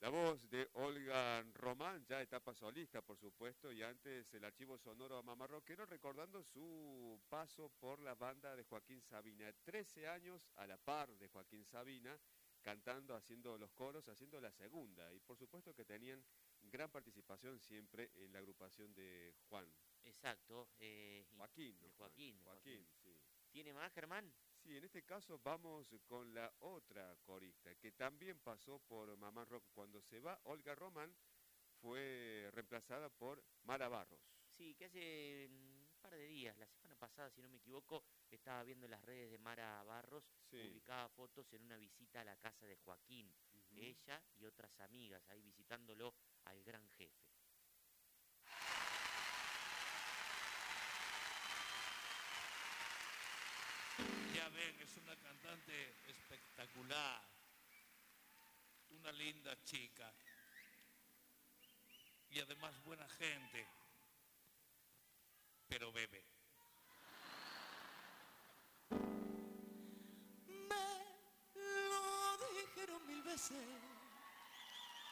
La voz de Olga Román, ya etapa solista, por supuesto, y antes el archivo sonoro a Mamá Rockero, recordando su paso por la banda de Joaquín Sabina. 13 años a la par de Joaquín Sabina, cantando, haciendo los coros, haciendo la segunda. Y por supuesto que tenían gran participación siempre en la agrupación de Juan. Exacto. Joaquín, ¿no? De Joaquín. Joaquín, sí. ¿Tiene más, Germán? Sí, en este caso vamos con la otra corista, que también pasó por Mamá Rock. Cuando se va Olga Román, fue reemplazada por Mara Barros. Sí, que hace un par de días, la semana pasada, si no me equivoco, estaba viendo las redes de Mara Barros, Sí. publicaba fotos en una visita a la casa de Joaquín, ella y otras amigas, ahí visitándolo al gran jefe. Ya ven, es una cantante espectacular, una linda chica y además buena gente, pero bebe. Me lo dijeron 1000 veces,